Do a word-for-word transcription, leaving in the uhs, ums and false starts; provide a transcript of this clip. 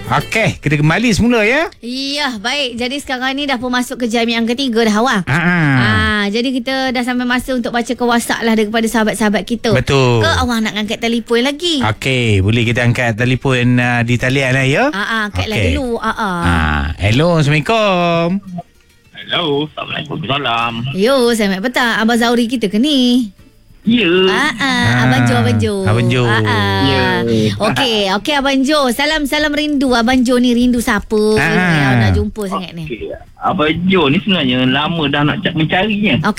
Okey, kita kembali semula ya. Ya, baik. Jadi sekarang ni dah pun masuk ke jam yang ketiga dah awak. Ha. Ah, jadi kita dah sampai masa untuk baca ke WhatsApp lah daripada sahabat-sahabat kita. Betul. Ke awak nak angkat telefon lagi? Okey, boleh kita angkat telefon uh, di talian lah ya. Ah, ah, angkatlah Okey. dulu. Ah, ah. Ah, hello, Assalamualaikum. Hello, Assalamualaikum. Salam. Yo, selamat petang. Abang Zauri kita ke ni? Ya. Ah, ah, Abang Jo, Abang Jo. Abang Jo. Ah, ah. Ya. Okey, okey Abang Jo. Salam-salam rindu. Abang Jo ni rindu siapa? Ah. Yang nak jumpa sangat ni. Okey. Abang Jo ni sebenarnya lama dah nak mencarinya.